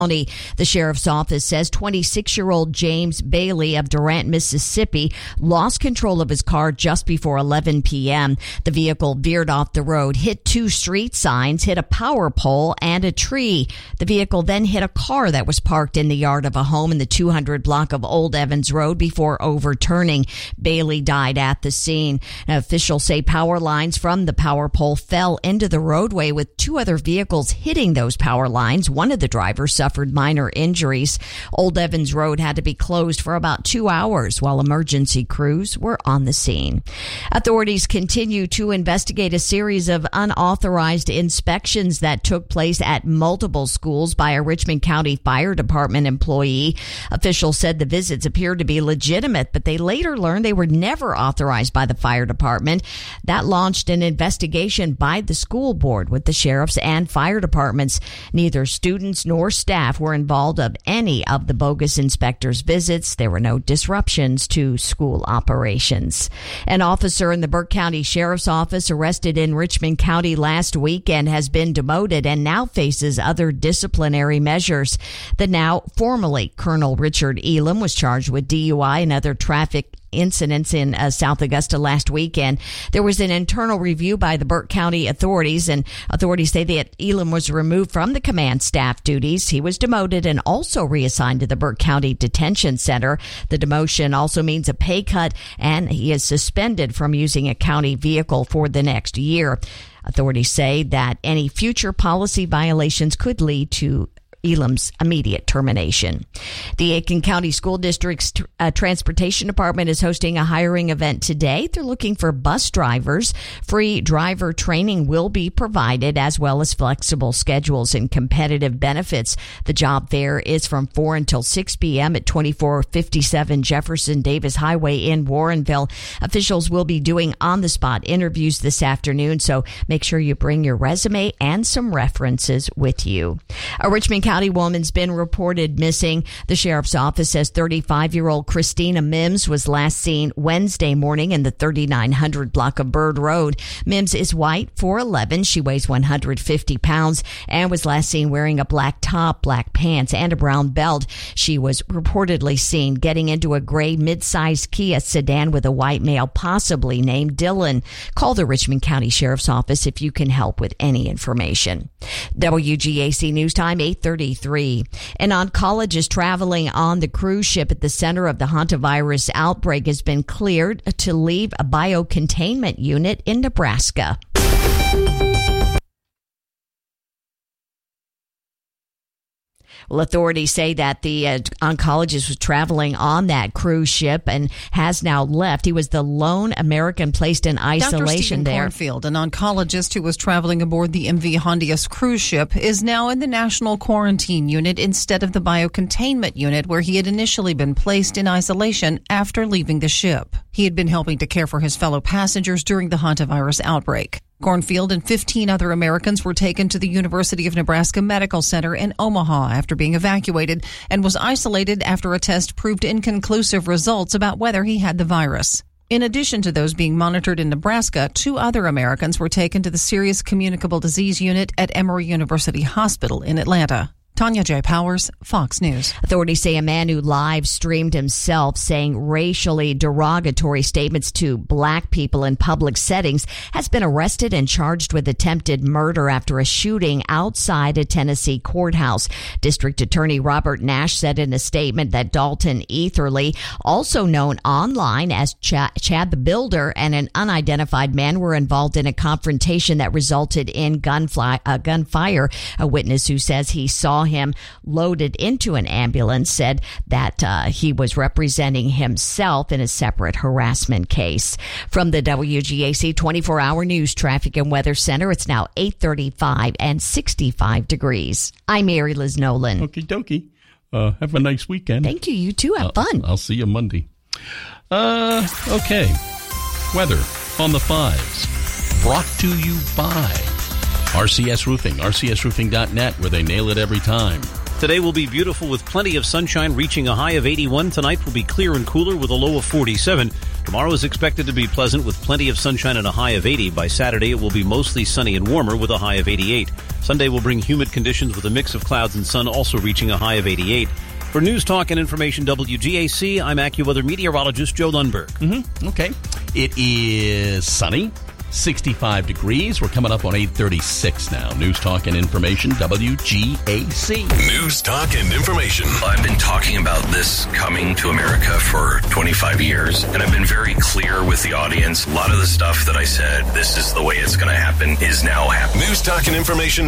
County. The sheriff's office says 26-year-old James Bailey of Durant, Mississippi, lost control of his car just before 11 p.m. The vehicle veered off the road, hit two street signs, hit a power pole, and a tree. The vehicle then hit a car that was parked in the yard of a home in the 200 block of Old Evans Road before overturning. Bailey died at the scene. Now, officials say power lines from the power pole fell into the roadway with two other vehicles hitting those power lines. One of the drivers suffered minor injuries. Old Evans Road had to be closed for about 2 hours while emergency crews were on the scene. Authorities continue to investigate a series of unauthorized inspections that took place at multiple schools by a Richmond County Fire Department employee. Officials said the visits appeared to be legitimate, but they later learned they were never authorized by the fire department. That launched an investigation by the school board with the sheriff's and fire departments. Neither students nor staff were involved of any of the bogus inspectors' visits. There were no disruptions to school operations. An officer in the Burke County Sheriff's Office arrested in Richmond County last weekend has been demoted and now faces other disciplinary measures. The now formerly Colonel Richard Elam was charged with DUI and other traffic incidents in South Augusta last weekend. There was an internal review by the Burke County authorities, and authorities say that Elam was removed from the command staff duties. He was demoted and also reassigned to the Burke County Detention Center. The demotion also means a pay cut, and he is suspended from using a county vehicle for the next year. Authorities say that any future policy violations could lead to Elam's immediate termination. The Aiken County School District's Transportation Department is hosting a hiring event today. They're looking for bus drivers. Free driver training will be provided, as well as flexible schedules and competitive benefits. The job fair is from 4 until 6 p.m. at 2457 Jefferson Davis Highway in Warrenville. Officials will be doing on-the-spot interviews this afternoon, so make sure you bring your resume and some references with you. A Richmond County woman's been reported missing. The sheriff's office says 35-year-old Christina Mims was last seen Wednesday morning in the 3900 block of Bird Road. Mims is white, 4'11". She weighs 150 pounds and was last seen wearing a black top, black pants, and a brown belt. She was reportedly seen getting into a gray mid-sized Kia sedan with a white male, possibly named Dylan. Call the Richmond County Sheriff's Office if you can help with any information. WGAC News Time, 8:33. An oncologist traveling on the cruise ship at the center of the hantavirus outbreak has been cleared to leave a biocontainment unit in Nebraska. Well, authorities say that the oncologist was traveling on that cruise ship and has now left. He was the lone American placed in isolation there. Dr. Stephen Cornfield, an oncologist who was traveling aboard the MV Hondias cruise ship, is now in the National Quarantine Unit instead of the biocontainment unit where he had initially been placed in isolation after leaving the ship. He had been helping to care for his fellow passengers during the hantavirus outbreak. Cornfield and 15 other Americans were taken to the University of Nebraska Medical Center in Omaha after being evacuated and was isolated after a test proved inconclusive results about whether he had the virus. In addition to those being monitored in Nebraska, 2 other Americans were taken to the Serious Communicable Disease Unit at Emory University Hospital in Atlanta. Tanya J. Powers, Fox News. Authorities say a man who live streamed himself saying racially derogatory statements to black people in public settings has been arrested and charged with attempted murder after a shooting outside a Tennessee courthouse. District Attorney Robert Nash said in a statement that Dalton Etherly, also known online as Chad the Builder, and an unidentified man were involved in a confrontation that resulted in gunfire. A witness who says he saw him loaded into an ambulance said that he was representing himself in a separate harassment case. From the WGAC 24-hour news traffic and weather center, it's now 8:35 and 65 degrees. I'm Mary Liz Nolan. Okie dokie. Have a nice weekend. Thank you. You too. Have fun. I'll see you Monday. Okay. Weather on the 5s. Brought to you by RCS Roofing, rcsroofing.net, where they nail it every time. Today will be beautiful with plenty of sunshine, reaching a high of 81. Tonight will be clear and cooler with a low of 47. Tomorrow is expected to be pleasant with plenty of sunshine and a high of 80. By Saturday, it will be mostly sunny and warmer with a high of 88. Sunday will bring humid conditions with a mix of clouds and sun, also reaching a high of 88. For News Talk and Information WGAC, I'm AccuWeather meteorologist Joe Lundberg. Okay. It is sunny. 65 degrees. We're coming up on 8:36 now. News Talk and Information, WGAC. News Talk and Information. I've been talking about this coming to America for 25 years, and I've been very clear with the audience. A lot of the stuff that I said, this is the way it's going to happen, is now happening. News Talk and Information,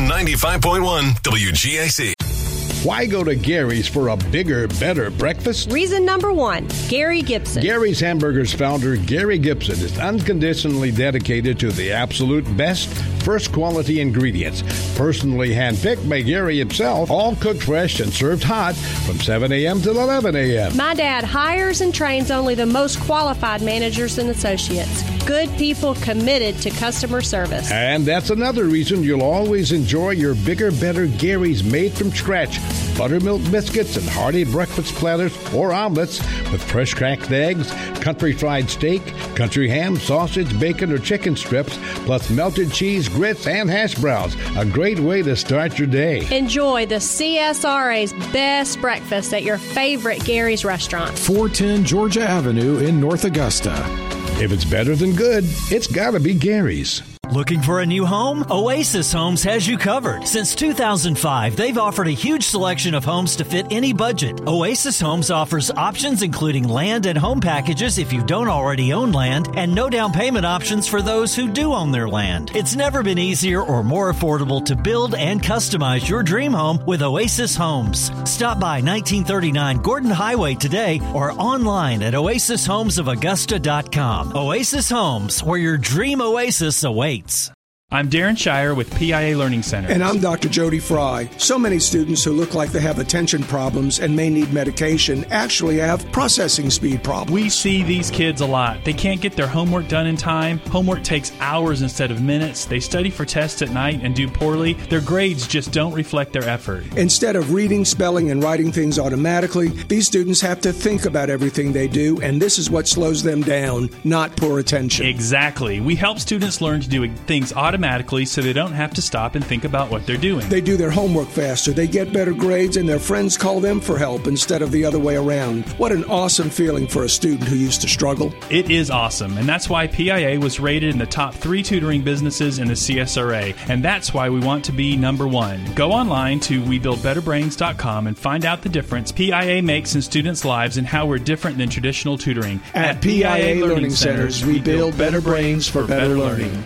95.1 WGAC. Why go to Gary's for a bigger, better breakfast? Reason number one, Gary Gibson. Gary's Hamburgers founder, Gary Gibson, is unconditionally dedicated to the absolute best, first quality ingredients. Personally handpicked by Gary himself, all cooked fresh and served hot from 7 a.m. till 11 a.m. My dad hires and trains only the most qualified managers and associates. Good people committed to customer service. And that's another reason you'll always enjoy your bigger, better Gary's made from scratch. Buttermilk biscuits and hearty breakfast platters or omelets with fresh cracked eggs, country fried steak, country ham, sausage, bacon, or chicken strips, plus melted cheese, grits, and hash browns. A great way to start your day. Enjoy the CSRA's best breakfast at your favorite Gary's restaurant. 410 Georgia Avenue in North Augusta. If it's better than good, it's gotta be Gary's. Looking for a new home? Oasis Homes has you covered. Since 2005, they've offered a huge selection of homes to fit any budget. Oasis Homes offers options including land and home packages if you don't already own land, and no down payment options for those who do own their land. It's never been easier or more affordable to build and customize your dream home with Oasis Homes. Stop by 1939 Gordon Highway today or online at oasishomesofaugusta.com. Oasis Homes, where your dream oasis awaits. I'm Darren Shire with PIA Learning Center. And I'm Dr. Jody Fry. So many students who look like they have attention problems and may need medication actually have processing speed problems. We see these kids a lot. They can't get their homework done in time. Homework takes hours instead of minutes. They study for tests at night and do poorly. Their grades just don't reflect their effort. Instead of reading, spelling, and writing things automatically, these students have to think about everything they do, and this is what slows them down, not poor attention. Exactly. We help students learn to do things automatically so they don't have to stop and think about what they're doing. They do their homework faster, they get better grades, and their friends call them for help instead of the other way around. What an awesome feeling for a student who used to struggle. It is awesome, and that's why PIA was rated in the top 3 tutoring businesses in the CSRA, and that's why we want to be number 1. Go online to WeBuildBetterBrains.com and find out the difference PIA makes in students' lives and how we're different than traditional tutoring. At PIA Learning Centers, we build better brains for better learning.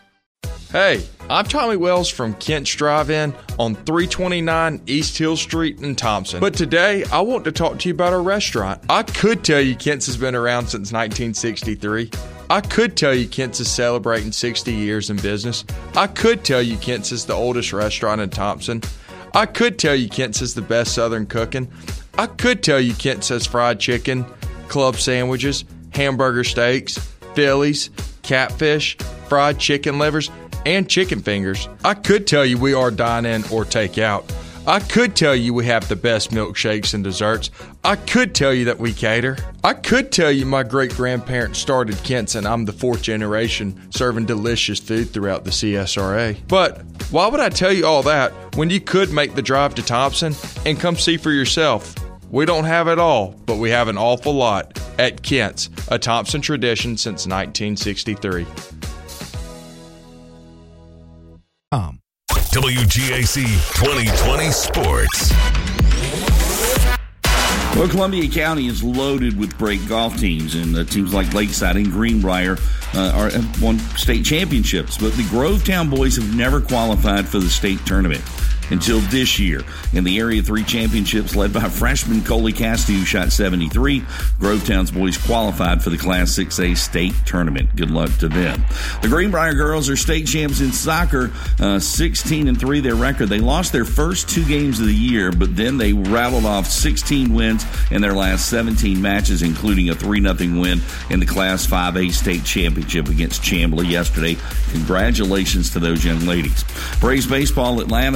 Hey, I'm Tommy Wells from Kent's Drive-In on 329 East Hill Street in Thompson. But today, I want to talk to you about our restaurant. I could tell you Kent's has been around since 1963. I could tell you Kent's is celebrating 60 years in business. I could tell you Kent's is the oldest restaurant in Thompson. I could tell you Kent's is the best Southern cooking. I could tell you Kent's has fried chicken, club sandwiches, hamburger steaks, Phillies, catfish, fried chicken livers, and chicken fingers. I could tell you we are dine-in or take-out. I could tell you we have the best milkshakes and desserts. I could tell you that we cater. I could tell you my great-grandparents started Kent's and I'm the 4th generation serving delicious food throughout the CSRA. But why would I tell you all that when you could make the drive to Thompson and come see for yourself? We don't have it all, but we have an awful lot at Kent's, a Thompson tradition since 1963. WGAC 2020 Sports. Well, Columbia County is loaded with great golf teams, and teams like Lakeside and Greenbrier have won state championships. But the Grovetown boys have never qualified for the state tournament until this year. In the Area 3 championships led by freshman Coley Cassidy, who shot 73, Grovetown's boys qualified for the Class 6A state tournament. Good luck to them. The Greenbrier girls are state champs in soccer, 16-3 their record. They lost their first 2 games of the year, but then they rattled off 16 wins in their last 17 matches, including a 3-0 win in the Class 5A state championship against Chamblee yesterday. Congratulations to those young ladies. Braves Baseball Atlanta, the first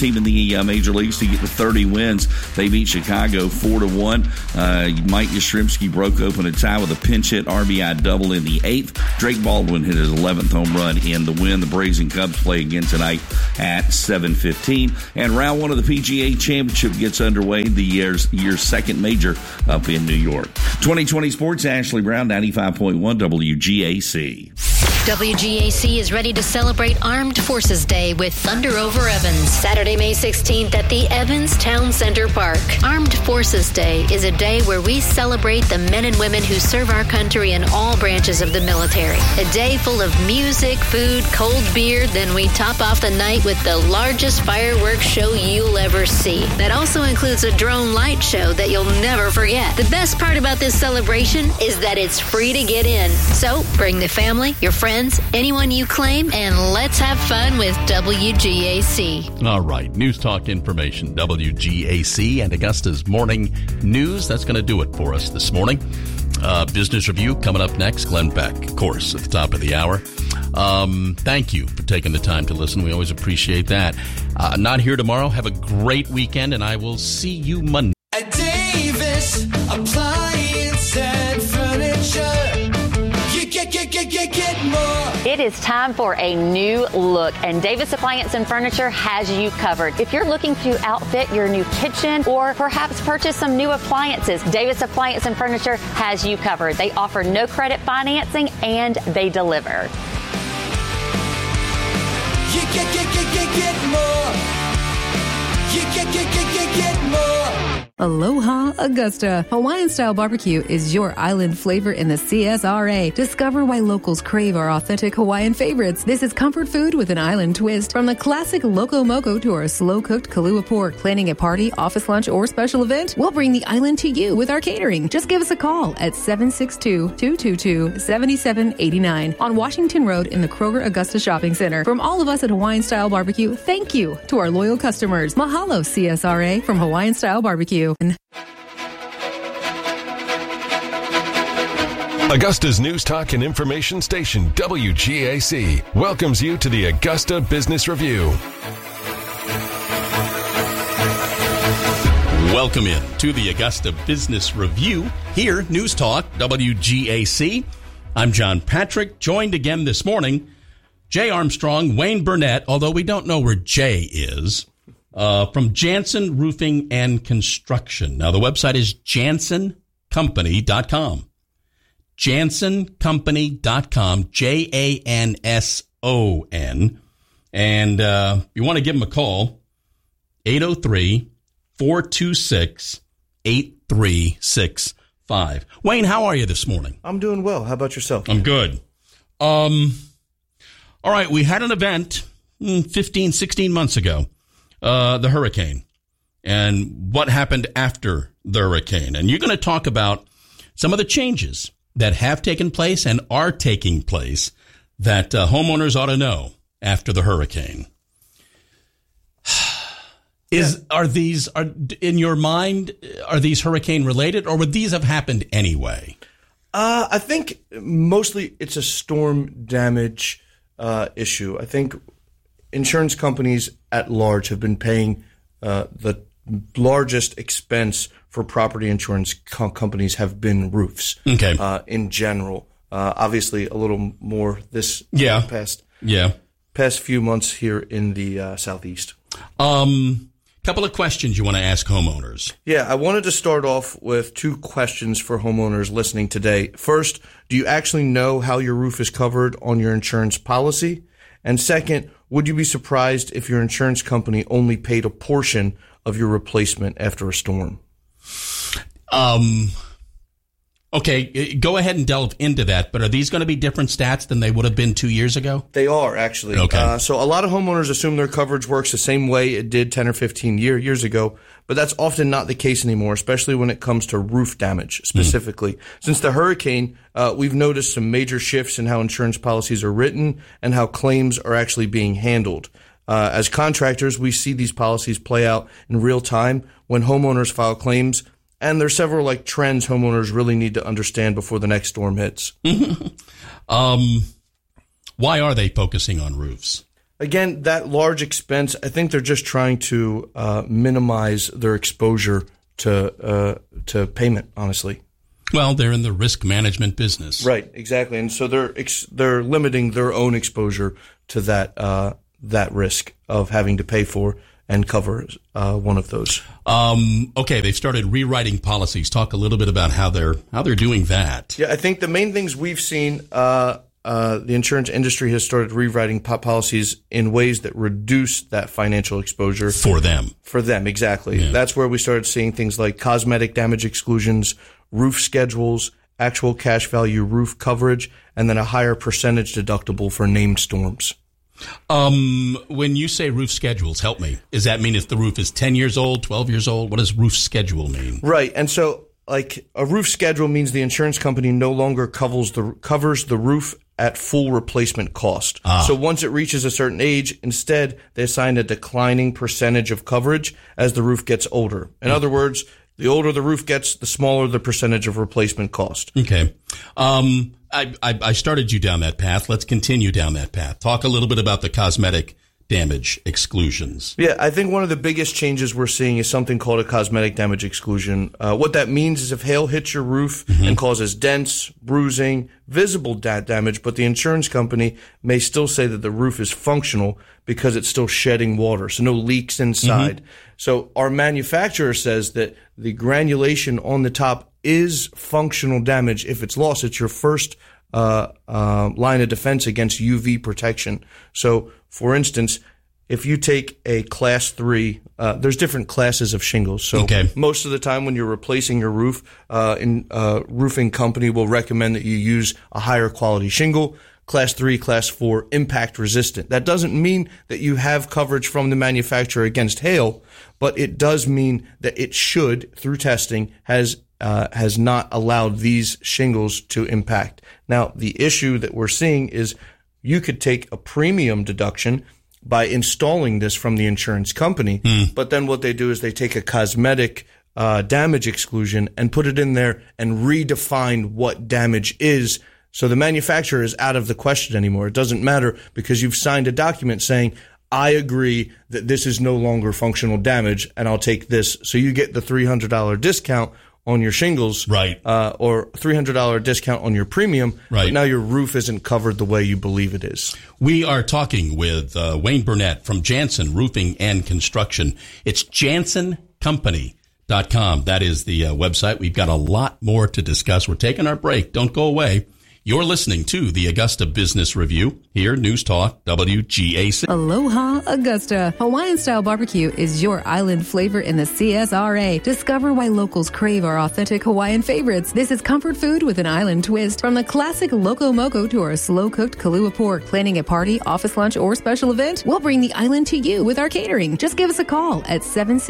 team in the major leagues to get to 30 wins. They beat Chicago 4-1. Mike Yastrzemski broke open a tie with a pinch hit RBI double in the 8th. Drake Baldwin hit his 11th home run in the win. The Braves and Cubs play again tonight at 7:15. And round 1 of the PGA Championship gets underway, the year's second major up in New York. 2020 Sports, Ashley Brown, 95.1 WGAC. WGAC is ready to celebrate Armed Forces Day with Thunder Over Evans, Saturday, May 16th at the Evans Town Center Park. Armed Forces Day is a day where we celebrate the men and women who serve our country in all branches of the military. A day full of music, food, cold beer, then we top off the night with the largest fireworks show you'll ever see. That also includes a drone light show that you'll never forget. The best part about this celebration is that it's free to get in. So bring the family, your friends, anyone you claim, and let's have fun with WGAC. All right. News Talk information, WGAC and Augusta's Morning News. That's going to do it for us this morning. Business Review coming up next. Glenn Beck, of course, at the top of the hour. Thank you for taking the time to listen. We always appreciate that. Not here tomorrow. Have a great weekend, and I will see you Monday. At Davis Appliance and Furniture, you get more. It is time for a new look, and Davis Appliance and Furniture has you covered. If you're looking to outfit your new kitchen or perhaps purchase some new appliances, Davis Appliance and Furniture has you covered. They offer no credit financing and they deliver. You get more. You get more. Aloha Augusta. Hawaiian-style barbecue is your island flavor in the CSRA. Discover why locals crave our authentic Hawaiian favorites. This is comfort food with an island twist. From the classic Loco Moco to our slow-cooked Kalua pork. Planning a party, office lunch, or special event? We'll bring the island to you with our catering. Just give us a call at 762-222-7789 on Washington Road in the Kroger Augusta Shopping Center. From all of us at Hawaiian-style barbecue, thank you to our loyal customers. Mahalo, CSRA, from Hawaiian-style barbecue. Augusta's News Talk and Information Station, WGAC, welcomes you to the Augusta Business Review. Welcome in to the Augusta Business Review. Here, News Talk, WGAC. I'm John Patrick, joined again this morning, Jay Armstrong, Wayne Burnett, although we don't know where Jay is, from Jansen Roofing and Construction. Now, the website is JansonCompany.com. JansonCompany.com, JANSON. And you want to give them a call, 803-426-8365. Wayne, how are you this morning? I'm doing well. How about yourself? I'm good. All right, we had an event 15, 16 months ago. The hurricane and what happened after the hurricane. And you're going to talk about some of the changes that have taken place and are taking place that homeowners ought to know after the hurricane. Are these in your mind, are these hurricane related, or would these have happened anyway? I think mostly it's a storm damage issue. I think insurance companies at large have been paying the largest expense for property insurance companies have been roofs. Okay. In general, obviously a little more this past few months here in the Southeast. Couple of questions you want to ask homeowners. Yeah, I wanted to start off with two questions for homeowners listening today. First, do you actually know how your roof is covered on your insurance policy? And second, would you be surprised if your insurance company only paid a portion of your replacement after a storm? Okay, go ahead and delve into that, but are these going to be different stats than they would have been 2 years ago? They are, actually. Okay. So a lot of homeowners assume their coverage works the same way it did 10 or 15 years ago, but that's often not the case anymore, especially when it comes to roof damage specifically. Since the hurricane, we've noticed some major shifts in how insurance policies are written and how claims are actually being handled. As contractors, we see these policies play out in real time when homeowners file claims. And there's several trends homeowners really need to understand before the next storm hits. Why are they focusing on roofs? again, that large expense, I think they're just trying to minimize their exposure to payment, honestly. Well, they're in the risk management business. Right, exactly. And so they're limiting their own exposure to that risk of having to pay for and cover one of those. Okay, they've started rewriting policies. Talk a little bit about how they're doing that. Yeah, I think the main things we've seen, the insurance industry has started rewriting policies in ways that reduce that financial exposure. For them. For them, exactly. Yeah. That's where we started seeing things like cosmetic damage exclusions, roof schedules, actual cash value roof coverage, and then a higher percentage deductible for named storms. When you say roof schedules, help me. Does that mean if the roof is 10 years old, 12 years old? What does roof schedule mean? Right. And so, like, a roof schedule means the insurance company no longer covers the roof at full replacement cost. So once it reaches a certain age, instead, they assign a declining percentage of coverage as the roof gets older. In other words, the older the roof gets, the smaller the percentage of replacement cost. Okay. I started you down that path. Let's continue down that path. Talk a little bit about the cosmetic damage exclusions. Yeah, I think one of the biggest changes we're seeing is something called a cosmetic damage exclusion. What that means is if hail hits your roof and causes dents, bruising, visible damage, but the insurance company may still say that the roof is functional because it's still shedding water, so no leaks inside. So our manufacturer says that the granulation on the top is functional damage. If it's lost, it's your first line of defense against UV protection. So, for instance, if you take a class 3, there's different classes of shingles. So most of the time when you're replacing your roof, roofing company will recommend that you use a higher quality shingle. Class 3, Class 4, impact resistant. That doesn't mean that you have coverage from the manufacturer against hail, but it does mean that it should, through testing, has not allowed these shingles to impact. Now, the issue that we're seeing is you could take a premium deduction by installing this from the insurance company, but then what they do is they take a cosmetic damage exclusion and put it in there and redefine what damage is. So the manufacturer is out of the question anymore. It doesn't matter because you've signed a document saying, I agree that this is no longer functional damage and I'll take this. So you get the $300 discount on your shingles, right? Or $300 discount on your premium, right? But now your roof isn't covered the way you believe it is. We are talking with Wayne Burnett from Jansen Roofing and Construction. It's JansenCompany.com. That is the website. We've got a lot more to discuss. We're taking our break. Don't go away. You're listening to the Augusta Business Review here, News Talk, WGAC. Aloha, Augusta. Hawaiian-style barbecue is your island flavor in the CSRA. Discover why locals crave our authentic Hawaiian favorites. This is comfort food with an island twist. From the classic Loco Moco to our slow-cooked Kalua pork. Planning a party, office lunch, or special event? We'll bring the island to you with our catering. Just give us a call at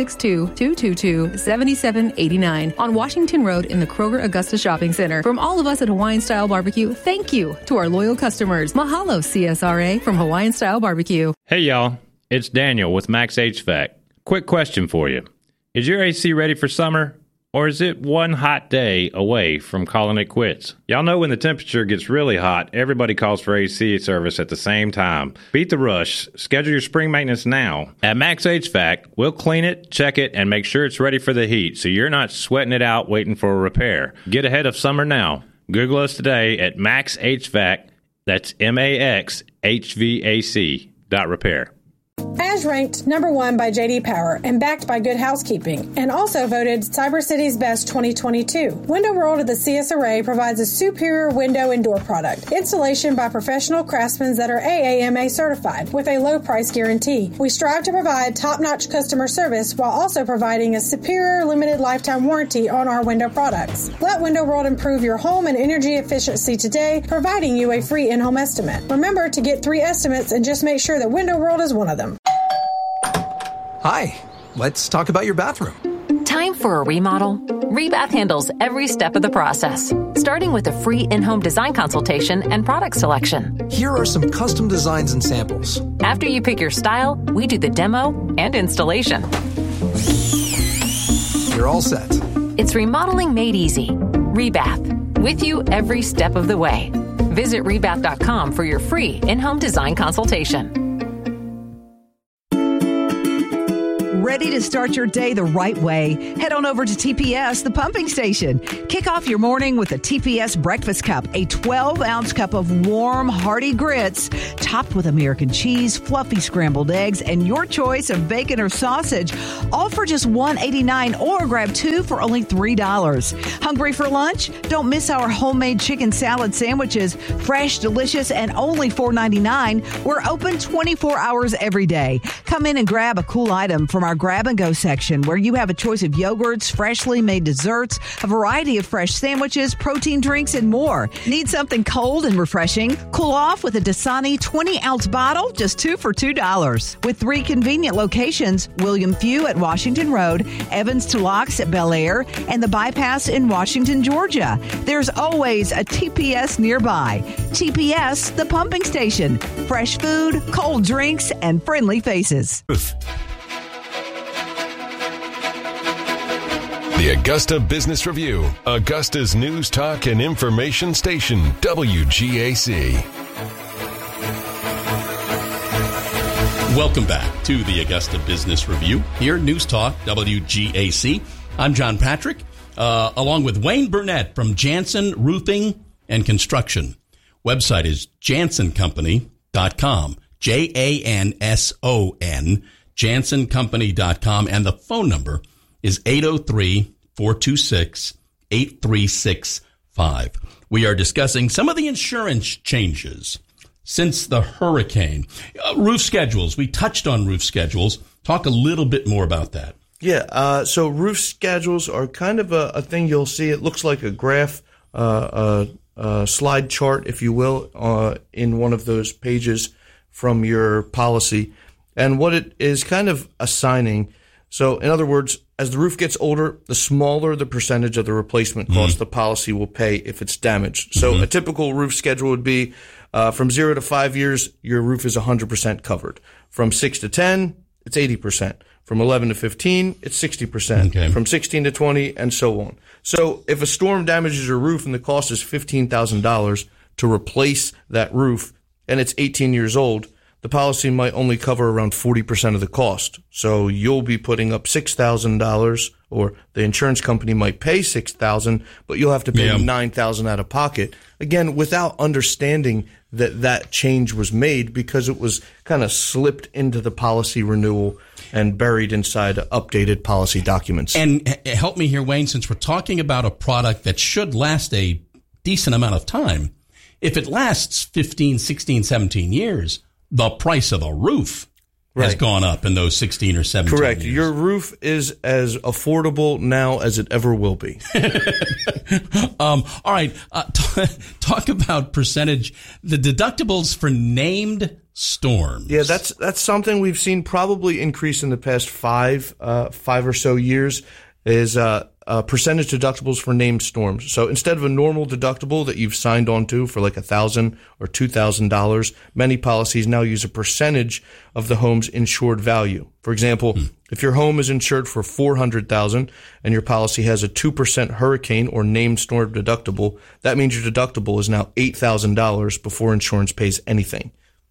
762-222-7789 on Washington Road in the Kroger Augusta Shopping Center. From all of us at Hawaiian-style barbecue, thank you to our loyal customers. Mahalo, CSRA, from Hawaiian Style Barbecue. Hey, y'all. It's Daniel with Max HVAC. Quick question for you. Is your AC ready for summer, or is it one hot day away from calling it quits? Y'all know when the temperature gets really hot, everybody calls for AC service at the same time. Beat the rush. Schedule your spring maintenance now. At Max HVAC, we'll clean it, check it, and make sure it's ready for the heat, so you're not sweating it out waiting for a repair. Get ahead of summer now. Google us today at Max HVAC. That's MAXHVAC.repair. As ranked number 1 by J.D. Power and backed by Good Housekeeping, and also voted Cyber City's Best 2022. Window World of the CSRA provides a superior window and door product. Installation by professional craftsmen that are AAMA certified with a low price guarantee. We strive to provide top-notch customer service while also providing a superior limited lifetime warranty on our window products. Let Window World improve your home and energy efficiency today, providing you a free in-home estimate. Remember to get 3 estimates and just make sure that Window World is one of them. Hi, let's talk about your bathroom. Time for a remodel? Rebath handles every step of the process, starting with a free in-home design consultation and product selection. Here are some custom designs and samples. After you pick your style, we do the demo and installation. You're all set. It's remodeling made easy. Rebath, with you every step of the way. Visit rebath.com for your free in-home design consultation. ready to start your day the right way, head on over to TPS, the pumping station. Kick off your morning with a TPS breakfast cup, a 12-ounce cup of warm, hearty grits, topped with American cheese, fluffy scrambled eggs, and your choice of bacon or sausage, all for just $1.89, or grab 2 for only $3. Hungry for lunch? Don't miss our homemade chicken salad sandwiches, fresh, delicious, and only $4.99. We're open 24 hours every day. Come in and grab a cool item from our grab-and-go section, where you have a choice of yogurts, freshly made desserts, a variety of fresh sandwiches, protein drinks, and more. Need something cold and refreshing? Cool off with a Dasani 20-ounce bottle, just 2 for $2. With 3 convenient locations, William Few at Washington Road, Evans to Locks at Bel Air, and the Bypass in Washington, Georgia. There's always a TPS nearby. TPS, the pumping station. Fresh food, cold drinks, and friendly faces. The Augusta Business Review, Augusta's news, talk, and information station, WGAC. Welcome back to the Augusta Business Review. Here, News Talk, WGAC. I'm John Patrick, along with Wayne Burnett from Jansen Roofing and Construction. Website is JansonCompany.com, JANSON, JansonCompany.com, and the phone number is 803-426-8365. We are discussing some of the insurance changes since the hurricane. Roof schedules. We touched on roof schedules. Talk a little bit more about that. Yeah, so roof schedules are kind of a thing you'll see. It looks like a graph, slide chart, if you will, in one of those pages from your policy. And what it is kind of assigning. So, in other words, as the roof gets older, the smaller the percentage of the replacement cost the policy will pay if it's damaged. So a typical roof schedule would be from 0 to 5 years, your roof is 100% covered. From 6 to 10, it's 80%. From 11 to 15, it's 60%. Okay. From 16 to 20, and so on. So if a storm damages your roof and the cost is $15,000 to replace that roof, and it's 18 years old, the policy might only cover around 40% of the cost. So you'll be putting up $6,000, or the insurance company might pay $6,000, but you'll have to pay $9,000 out of pocket. Again, without understanding that change was made, because it was kind of slipped into the policy renewal and buried inside updated policy documents. And help me here, Wayne, since we're talking about a product that should last a decent amount of time. If it lasts 15, 16, 17 years, the price of the roof has gone up in those 16 or 17 Correct. years. Your roof is as affordable now as it ever will be. All right. Talk about percentage. The deductibles for named storms. Yeah, that's something we've seen probably increase in the past five or so years, is percentage deductibles for named storms. So instead of a normal deductible that you've signed on to for like $1,000 or $2,000, many policies now use a percentage of the home's insured value. For example, if your home is insured for $400,000 and your policy has a 2% hurricane or named storm deductible, that means your deductible is now $8,000 before insurance pays anything.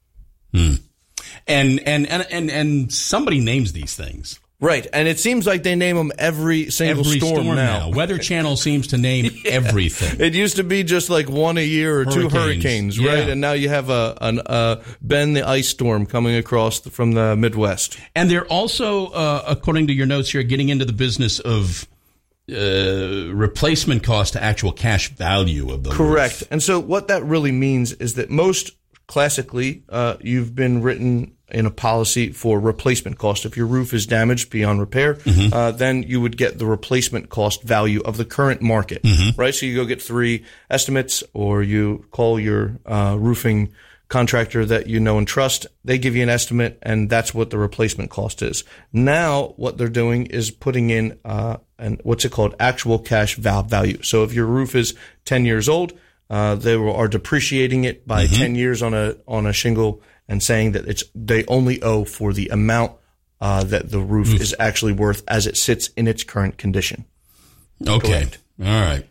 And somebody names these things. Right, and it seems like they name them every single storm now. Weather Channel seems to name everything. It used to be just like one a year or two hurricanes, right? And now you have a Ben the ice storm coming across from the Midwest. And they're also, according to your notes here, getting into the business of replacement cost to actual cash value of the Correct. roof. And so what that really means is that most classically, you've been written in a policy for replacement cost. If your roof is damaged beyond repair, then you would get the replacement cost value of the current market, right? So you go get 3 estimates, or you call your roofing contractor that you know and trust. They give you an estimate, and that's what the replacement cost is. Now, what they're doing is putting in what's it called, actual cash value. So if your roof is 10 years old, they are depreciating it by 10 years on a shingle, and saying that they only owe for the amount that the roof is actually worth as it sits in its current condition. Okay. Correct. All right.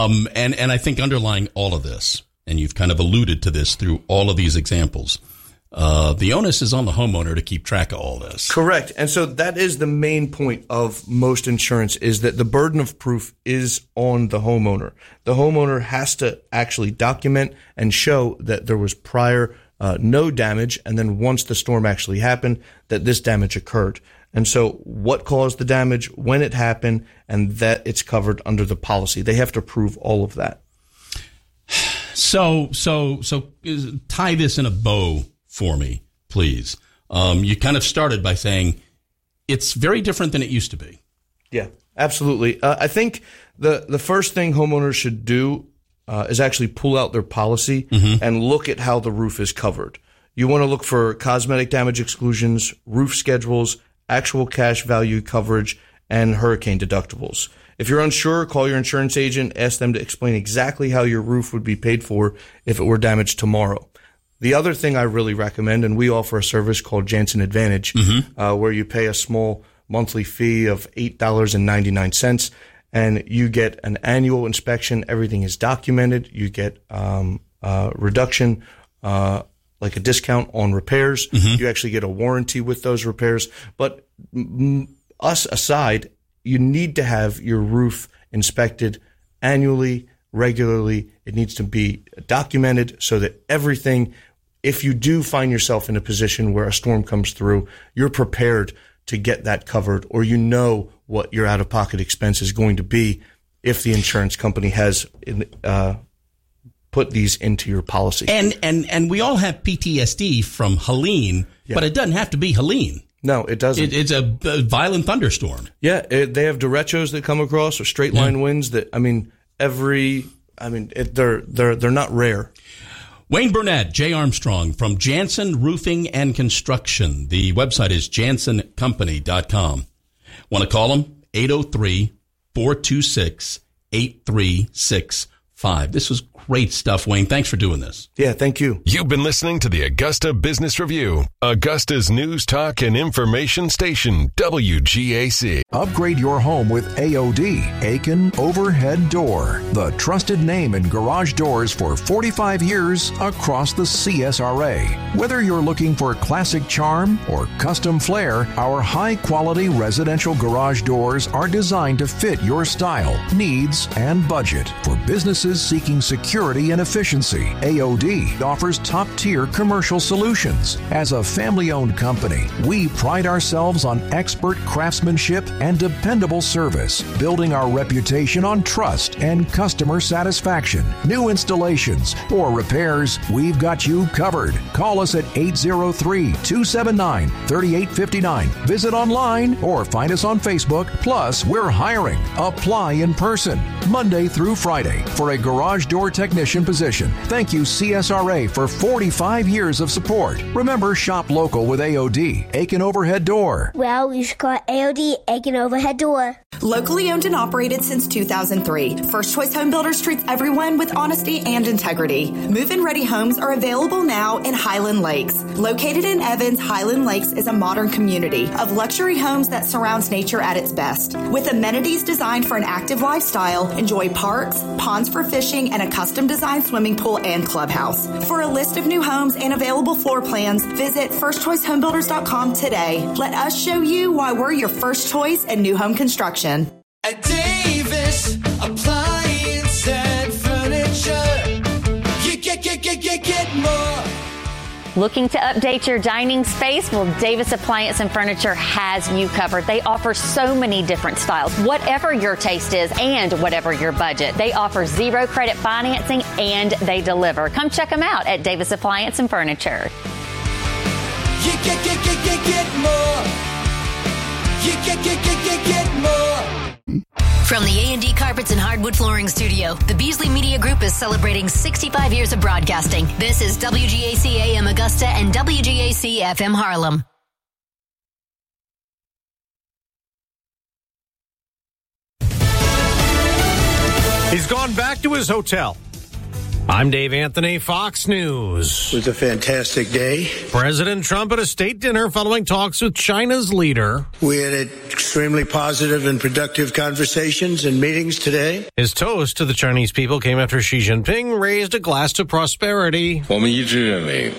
And I think underlying all of this, and you've kind of alluded to this through all of these examples, the onus is on the homeowner to keep track of all this. Correct. And so that is the main point of most insurance, is that the burden of proof is on the homeowner. The homeowner has to actually document and show that there was prior no damage, and then once the storm actually happened, that this damage occurred. And so what caused the damage, when it happened, and that it's covered under the policy. They have to prove all of that. So tie this in a bow for me, please. You kind of started by saying it's very different than it used to be. Yeah, absolutely. I think the first thing homeowners should do is actually pull out their policy and look at how the roof is covered. You want to look for cosmetic damage exclusions, roof schedules, actual cash value coverage, and hurricane deductibles. If you're unsure, call your insurance agent, ask them to explain exactly how your roof would be paid for if it were damaged tomorrow. The other thing I really recommend, and we offer a service called Jansen Advantage, where you pay a small monthly fee of $8.99, and you get an annual inspection. Everything is documented. You get reduction, like a discount on repairs. You actually get a warranty with those repairs. But us aside, you need to have your roof inspected annually, regularly. It needs to be documented so that everything, if you do find yourself in a position where a storm comes through, you're prepared to get that covered, or you know what your out-of-pocket expense is going to be if the insurance company has put these into your policy. And we all have PTSD from Helene, but it doesn't have to be Helene. No, it doesn't. It's a violent thunderstorm. Yeah, they have derechos that come across, or straight line winds that, they're not rare. Wayne Burnett, Jay Armstrong from Jansen Roofing and Construction. The website is jansencompany.com. Want to call them? 803-426-8365. This was great stuff, Wayne. Thanks for doing this. Yeah, thank you. You've been listening to the Augusta Business Review, Augusta's news, talk, and information station, WGAC. Upgrade your home with AOD, Aiken Overhead Door, the trusted name in garage doors for 45 years across the CSRA. Whether you're looking for classic charm or custom flair, our high-quality residential garage doors are designed to fit your style, needs, and budget. For businesses seeking security and efficiency, AOD offers top-tier commercial solutions. As a family-owned company, we pride ourselves on expert craftsmanship and dependable service, building our reputation on trust and customer satisfaction. New installations or repairs, we've got you covered. Call us at 803-279-3859. Visit online or find us on Facebook. Plus, we're hiring. Apply in person, Monday through Friday, for a garage door technician position. Thank you, CSRA, for 45 years of support. Remember, shop local with AOD, Aiken Overhead Door. Well, you should call AOD, Aiken Overhead Door. Locally owned and operated since 2003, First Choice Home Builders treats everyone with honesty and integrity. Move-in ready homes are available now in Highland Lakes. Located in Evans, Highland Lakes is a modern community of luxury homes that surrounds nature at its best. With amenities designed for an active lifestyle, enjoy parks, ponds for fishing, and a custom-designed swimming pool and clubhouse. For a list of new homes and available floor plans, visit firstchoicehomebuilders.com today. Let us show you why we're your first choice in new home construction. At Davis Appliance and Furniture, you get more. Looking to update your dining space? Well, Davis Appliance and Furniture has you covered. They offer so many different styles, whatever your taste is and whatever your budget. They offer zero credit financing and they deliver. Come check them out at Davis Appliance and Furniture. You get more. You get more. From the A&D Carpets and Hardwood Flooring Studio, the Beasley Media Group is celebrating 65 years of broadcasting. This is WGAC AM Augusta and WGAC FM Harlem. He's gone back to his hotel. I'm Dave Anthony, Fox News. It was a fantastic day. President Trump at a state dinner following talks with China's leader. We had extremely positive and productive conversations and meetings today. His toast to the Chinese people came after Xi Jinping raised a glass to prosperity.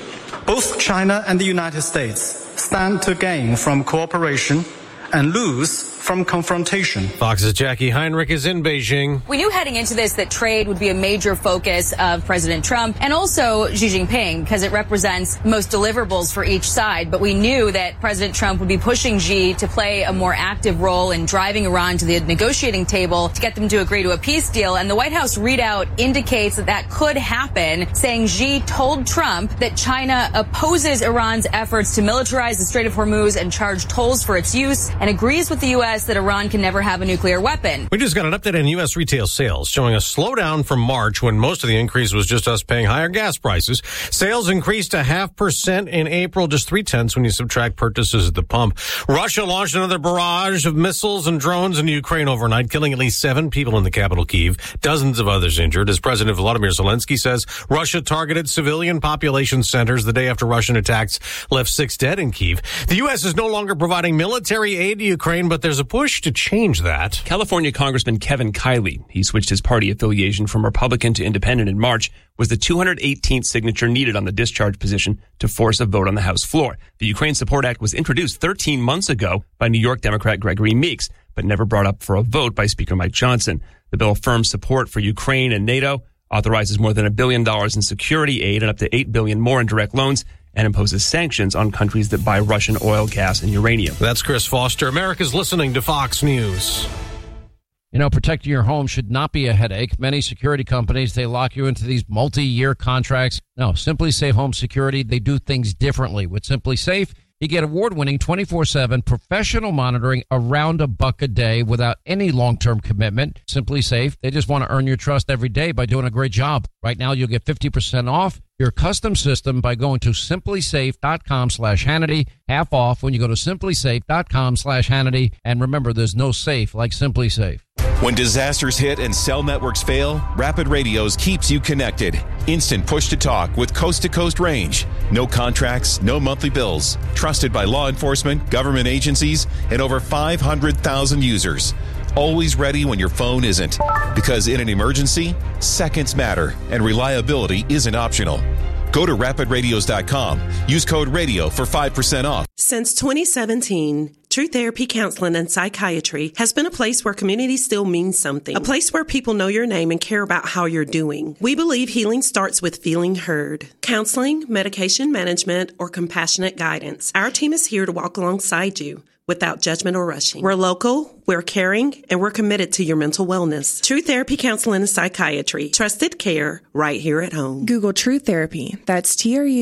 Both China and the United States stand to gain from cooperation and lose from confrontation. Fox's Jackie Heinrich is in Beijing. We knew heading into this that trade would be a major focus of President Trump and also Xi Jinping because it represents most deliverables for each side. But we knew that President Trump would be pushing Xi to play a more active role in driving Iran to the negotiating table to get them to agree to a peace deal. And the White House readout indicates that that could happen, saying Xi told Trump that China opposes Iran's efforts to militarize the Strait of Hormuz and charge tolls for its use and agrees with the U.S. that Iran can never have a nuclear weapon. We just got an update on U.S. retail sales showing a slowdown from March when most of the increase was just us paying higher gas prices. Sales increased 0.5% in April, just 0.3 when you subtract purchases at the pump. Russia launched another barrage of missiles and drones into Ukraine overnight, killing at least 7 people in the capital, Kyiv, dozens of others injured. As President Volodymyr Zelensky says, Russia targeted civilian population centers the day after Russian attacks left 6 dead in Kyiv. The U.S. is no longer providing military aid to Ukraine, but there's a push to change that. California Congressman Kevin Kiley, he switched his party affiliation from Republican to Independent in March, was the 218th signature needed on the discharge position to force a vote on the House floor. The Ukraine Support Act was introduced 13 months ago by New York Democrat Gregory Meeks, but never brought up for a vote by Speaker Mike Johnson. The bill affirms support for Ukraine and NATO, authorizes more than $1 billion in security aid and up to $8 billion more in direct loans, and imposes sanctions on countries that buy Russian oil, gas, and uranium. That's Chris Foster. America's listening to Fox News. You know, protecting your home should not be a headache. Many security companies, they lock you into these multi-year contracts. No, Simply Safe Home Security, they do things differently. With Simply Safe, you get award-winning 24/7 professional monitoring around $1 a day without any long-term commitment. Simply Safe, they just want to earn your trust every day by doing a great job. Right now, you'll get 50% off your custom system by going to simplysafe.com/Hannity. Half off when you go to simplysafe.com/Hannity. And remember, there's no safe like Simply Safe. When disasters hit and cell networks fail, Rapid Radios keeps you connected. Instant push-to-talk with coast-to-coast range. No contracts, no monthly bills. Trusted by law enforcement, government agencies, and over 500,000 users. Always ready when your phone isn't. Because in an emergency, seconds matter, and reliability isn't optional. Go to rapidradios.com. Use code RADIO for 5% off. Since 2017, True Therapy Counseling and Psychiatry has been a place where community still means something. A place where people know your name and care about how you're doing. We believe healing starts with feeling heard. Counseling, medication management, or compassionate guidance. Our team is here to walk alongside you without judgment or rushing. We're local, we're caring, and we're committed to your mental wellness. True Therapy Counseling and Psychiatry. Trusted care right here at home. Google True Therapy. That's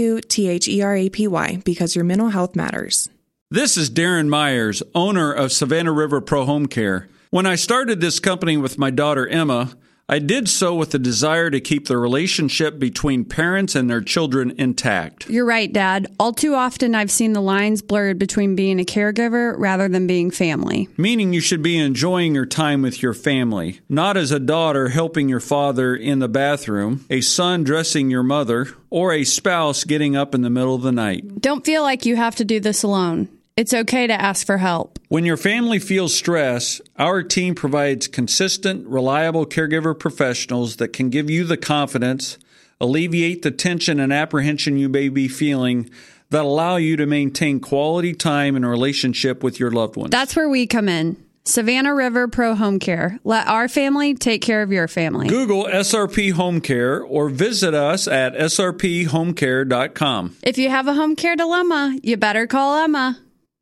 TRUTHERAPY because your mental health matters. This is Darren Myers, owner of Savannah River Pro Home Care. When I started this company with my daughter Emma, I did so with the desire to keep the relationship between parents and their children intact. You're right, Dad. All too often I've seen the lines blurred between being a caregiver rather than being family. Meaning you should be enjoying your time with your family, not as a daughter helping your father in the bathroom, a son dressing your mother, or a spouse getting up in the middle of the night. Don't feel like you have to do this alone. It's okay to ask for help. When your family feels stress, our team provides consistent, reliable caregiver professionals that can give you the confidence, alleviate the tension and apprehension you may be feeling, that allow you to maintain quality time and relationship with your loved ones. That's where we come in. Savannah River Pro Home Care. Let our family take care of your family. Google SRP Home Care or visit us at srphomecare.com. If you have a home care dilemma, you better call Emma.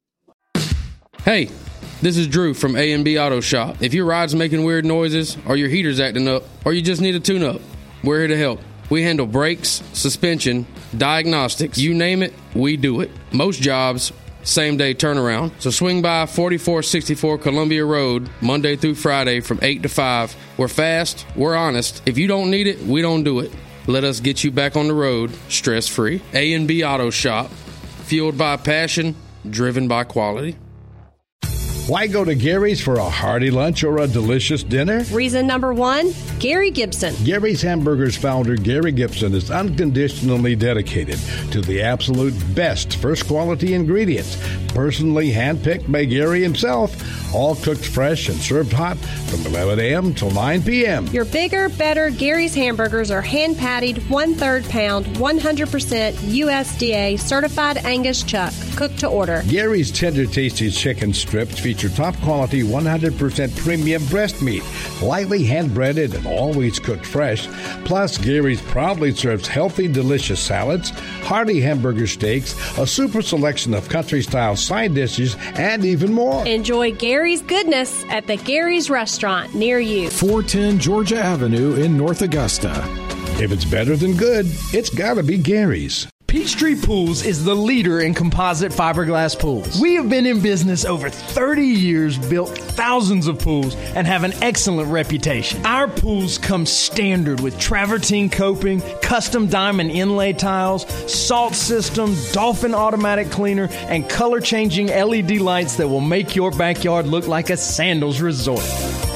Hey, this is Drew from A&B Auto Shop. If your ride's making weird noises, or your heater's acting up, or you just need a tune-up, we're here to help. We handle brakes, suspension, diagnostics, you name it, we do it. Most jobs, same-day turnaround. So swing by 4464 Columbia Road, Monday through Friday from 8 to 5. We're fast, we're honest. If you don't need it, we don't do it. Let us get you back on the road, stress-free. A&B Auto Shop, fueled by passion, driven by quality. Why go to Gary's for a hearty lunch or a delicious dinner? Reason number one, Gary Gibson. Gary's Hamburgers founder Gary Gibson is unconditionally dedicated to the absolute best first quality ingredients, personally handpicked by Gary himself. All cooked fresh and served hot from 11 a.m. till 9 p.m. Your bigger, better Gary's hamburgers are hand-patted, 1/3 pound, 100% USDA certified Angus chuck, cooked to order. Gary's tender, tasty chicken strips feature top-quality 100% premium breast meat, lightly hand-breaded and always cooked fresh. Plus, Gary's proudly serves healthy, delicious salads, hearty hamburger steaks, a super selection of country-style side dishes, and even more. Enjoy Gary's goodness at the Gary's restaurant near you. 410 Georgia Avenue in North Augusta. If it's better than good, it's gotta be Gary's. Peachtree Pools is the leader in composite fiberglass pools. We have been in business over 30 years, built thousands of pools, and have an excellent reputation. Our pools come standard with travertine coping, custom diamond inlay tiles, salt system, Dolphin automatic cleaner, and color-changing LED lights that will make your backyard look like a sandals resort.